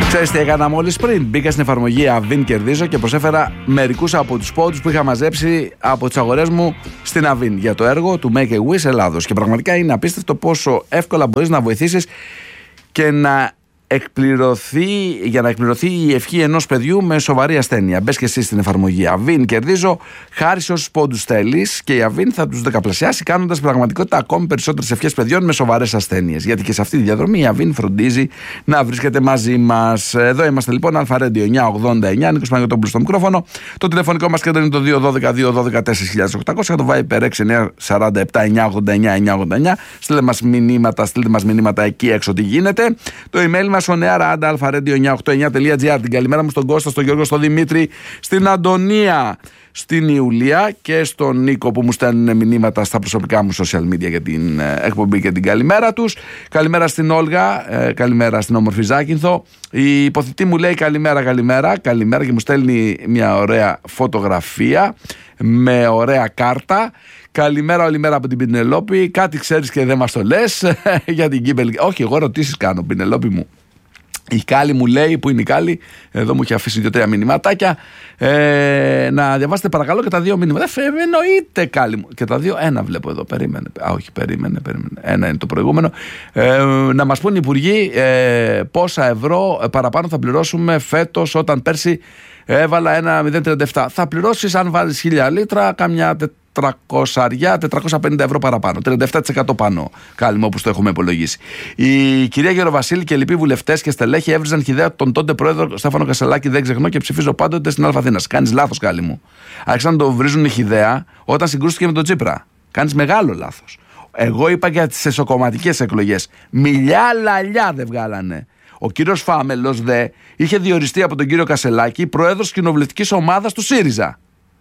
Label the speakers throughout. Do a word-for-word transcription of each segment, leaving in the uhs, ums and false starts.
Speaker 1: Ξέρεις τι έκανα μόλις πριν? Μπήκα στην εφαρμογή Avin Κερδίζω και προσέφερα μερικούς από τους πόντους που είχα μαζέψει από τις αγορές μου στην Avin για το έργο του Make a Wish Ελλάδος. Και πραγματικά είναι απίστευτο πόσο εύκολα μπορείς να βοηθήσεις και να εκπληρωθεί, για να εκπληρωθεί η ευχή ενός παιδιού με σοβαρή ασθένεια. Μπες και εσύ στην εφαρμογή Avin Κερδίζω, χάρισε όσους πόντους θέλεις και η Avin θα τους δεκαπλασιάσει, κάνοντας πραγματικότητα ακόμη περισσότερες ευχές παιδιών με σοβαρές ασθένειες. Γιατί και σε αυτή τη διαδρομή η Avin φροντίζει να βρίσκεται μαζί μας. Εδώ είμαστε λοιπόν, Αλφαρέντιο εννιά ογδόντα εννιά, Νίκος Παναγιωτόπουλος στο μικρόφωνο. Το τηλεφωνικό μας κέντρο είναι το δύο ένα δύο δύο ένα δύο τέσσερα οκτακόσια, το Viber έξι εννιά τέσσερα επτά εννιά ογδόντα εννιά εννιά ογδόντα εννιά. Στείλτε μας μηνύματα, στείλτε μας μηνύματα εκεί έξω τι γίνεται. Το email μας ο νεάρα αλφαρέντιο εννιά ογδόντα εννιά τελεία τζι άρ. Την καλημέρα μου στον Κώστα, στον Γιώργο, στον Δημήτρη, στην Αντωνία, στην Ιουλία και στον Νίκο που μου στέλνουν μηνύματα στα προσωπικά μου social media για την εκπομπή και την καλημέρα τους. Καλημέρα στην Όλγα, ε, καλημέρα στην όμορφη Ζάκυνθο. Η υποθητή μου λέει καλημέρα, καλημέρα, καλημέρα και μου στέλνει μια ωραία φωτογραφία με ωραία κάρτα. Καλημέρα όλη μέρα από την Πινελόπη. Κάτι ξέρεις και δεν μας το λες για την Κίμπελ. Όχι, εγώ ερωτήσεις κάνω, Πινελόπη μου. Η Κάλλη μου λέει, που είναι η Κάλλη, εδώ μου έχει αφήσει δύο-τρία μηνυματάκια. Ε, να διαβάσετε παρακαλώ και τα δύο μηνύματα. Ε, εννοείται, Κάλλη μου. Και τα δύο, ένα βλέπω εδώ. Περίμενε. Α, όχι, περίμενε, περίμενε. Ένα είναι το προηγούμενο. Ε, να μας πούν οι υπουργοί ε, πόσα ευρώ παραπάνω θα πληρώσουμε φέτος, όταν πέρσι έβαλα ένα μηδέν κόμμα τριάντα επτά. Θα πληρώσεις, αν βάλεις χίλια λίτρα, καμιά τετρακόσια, τετρακόσια πενήντα ευρώ παραπάνω. τριάντα επτά τοις εκατό πάνω, Κάλυμο, όπως το έχουμε υπολογίσει. Η κυρία Γεροβασίλη και λοιποί βουλευτές και στελέχοι έβριζαν χυδαία τον τότε πρόεδρο Στέφανο Κασελάκη. Δεν ξεχνώ και ψηφίζω πάντοτε στην Αλφαθήνα. Κάνεις λάθος, Κάλυμο. Άρχισαν να το βρίζουν χυδαία όταν συγκρούστηκε με τον Τσίπρα. Κάνεις μεγάλο λάθος. Εγώ είπα για τις εσωκομματικές εκλογές. Μιλιά λαλιά δεν βγάλανε. Ο κύριος Φάμελος δε είχε διοριστεί από τον κύριο Κασελάκη πρόεδρος κοινοβουλευτικής ομάδας του ΣΥΡΙΖΑ.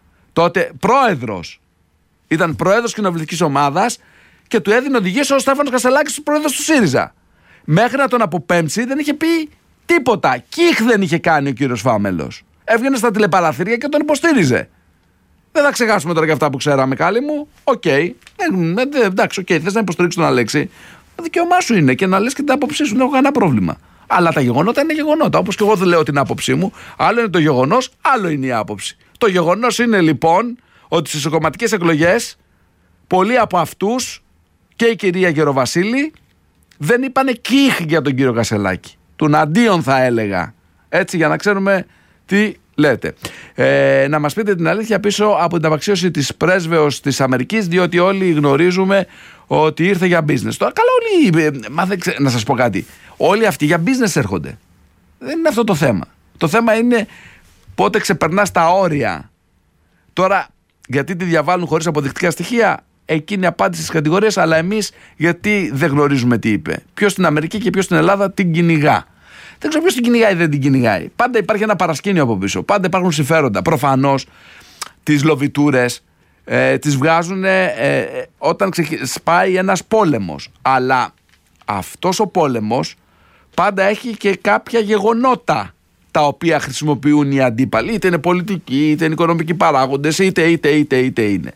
Speaker 1: Τότε πρόεδρος. Ήταν πρόεδρος κοινοβουλευτικής ομάδας και του έδινε οδηγίες ο Στέφανος Κασελάκης, πρόεδρος του ΣΥΡΙΖΑ. Μέχρι να τον αποπέμψει δεν είχε πει τίποτα. Κιχ δεν είχε κάνει ο κύριος Φάμελος. Έβγαινε στα τηλεπαραθύρια και τον υποστήριζε. Δεν θα ξεχάσουμε τώρα και αυτά που ξέραμε, Κάλλη μου. Οκ. Okay. Ε, εντάξει, οκ. Okay. Θες να υποστηρίξεις τον Αλέξη. Δικαίωμά σου είναι και να λες και την άποψή σου. Δεν έχω κανένα πρόβλημα. Αλλά τα γεγονότα είναι γεγονότα. Όπως και εγώ δεν λέω την άποψή μου. Άλλο είναι το γεγονός, άλλο είναι η άποψη. Το γεγονός είναι λοιπόν ότι στις κομματικές εκλογές πολλοί από αυτούς και η κυρία Γεροβασίλη δεν είπανε κιχ για τον κύριο Κασελάκη. Του αντίον θα έλεγα. Έτσι, για να ξέρουμε τι λέτε. Ε, να μας πείτε την αλήθεια πίσω από την απαξίωση της πρέσβεως της Αμερικής, διότι όλοι γνωρίζουμε ότι ήρθε για business. Τώρα καλά όλοι, μα δεν ξέ, να σας πω κάτι, όλοι αυτοί για business έρχονται. Δεν είναι αυτό το θέμα. Το θέμα είναι πότε ξεπερνάς τα όρια. Τώρα, γιατί τη διαβάλλουν χωρίς αποδεικτικά στοιχεία, εκείνη απάντηση στις κατηγορίες, αλλά εμείς γιατί δεν γνωρίζουμε τι είπε. Ποιος στην Αμερική και ποιος στην Ελλάδα την κυνηγά. Δεν ξέρω ποιος την κυνηγάει ή δεν την κυνηγάει. Πάντα υπάρχει ένα παρασκήνιο από πίσω. Πάντα υπάρχουν συμφέροντα. Προφανώς τις λοβιτούρες ε, τις βγάζουν ε, ε, όταν ξε... σπάει ένας πόλεμος. Αλλά αυτός ο πόλεμος πάντα έχει και κάποια γεγονότα τα οποία χρησιμοποιούν οι αντίπαλοι. Είτε είναι πολιτικοί, είτε είναι οικονομικοί παράγοντες, είτε είτε είτε είτε είναι.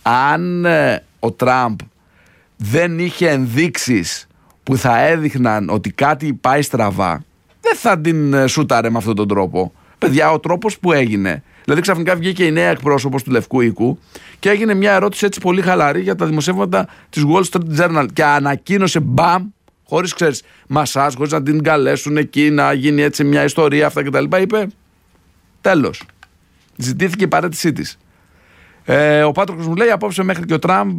Speaker 1: Αν ε, ο Τραμπ δεν είχε ενδείξεις που θα έδειχναν ότι κάτι πάει στραβά, δεν θα την σούταρε με αυτόν τον τρόπο. Παιδιά, ο τρόπος που έγινε. Δηλαδή, ξαφνικά βγήκε η νέα εκπρόσωπος του Λευκού Οίκου και έγινε μια ερώτηση έτσι πολύ χαλαρή για τα δημοσιεύματα της Wall Street Journal και ανακοίνωσε μπαμ, χωρίς ξέρεις, μασάζ, χωρίς να την καλέσουν εκεί, να γίνει έτσι μια ιστορία, αυτά κτλ. Είπε τέλος. Ζητήθηκε η παρέτησή της. Ε, ο Πάτροκος μου λέει απόψε μέχρι και ο Τραμπ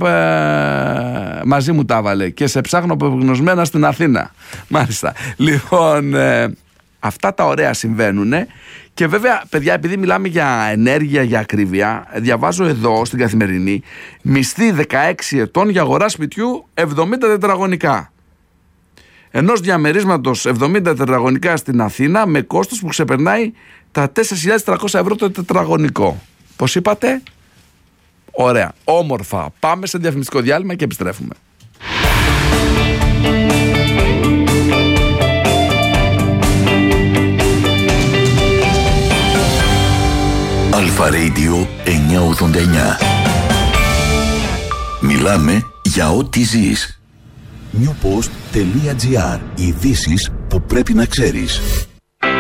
Speaker 1: ε, μαζί μου τα έβαλε και σε ψάχνω απογνωσμένα στην Αθήνα. Μάλιστα. Λοιπόν, ε, αυτά τα ωραία συμβαίνουν και βέβαια, παιδιά, επειδή μιλάμε για ενέργεια, για ακρίβεια, διαβάζω εδώ στην Καθημερινή μισθή δεκαέξι ετών για αγορά σπιτιού εβδομήντα τετραγωνικά. Ενός διαμερίσματος εβδομήντα τετραγωνικά στην Αθήνα με κόστος που ξεπερνάει τα τέσσερις χιλιάδες τριακόσια ευρώ το τετραγωνικό. Πώς είπατε? Ωραία, όμορφα. Πάμε σε διαφημιστικό διάλειμμα και επιστρέφουμε.
Speaker 2: Αλφα Radio εννιακόσια ογδόντα εννιά. Μιλάμε για ό,τι ζεις. newpost τελεία gr. Ειδήσεις που πρέπει να ξέρεις.